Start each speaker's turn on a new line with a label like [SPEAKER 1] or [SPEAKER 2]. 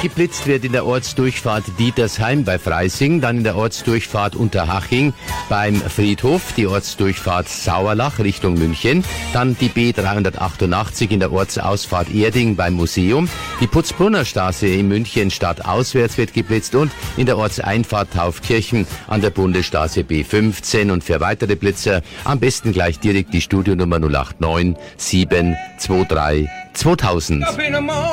[SPEAKER 1] geblitzt wird in der Ortsdurchfahrt Dietersheim bei Freising, dann in der Ortsdurchfahrt Unterhaching beim Friedhof, die Ortsdurchfahrt Sauerlach Richtung München, dann die B388 in der Ortsausfahrt Erding beim Museum, die Putzbrunner Straße in München stadtauswärts wird geblitzt und in der Ortseinfahrt Taufkirchen an der Bundesstraße B15 und für weitere Blitzer am besten gleich direkt die Studionummer 089 723 2000.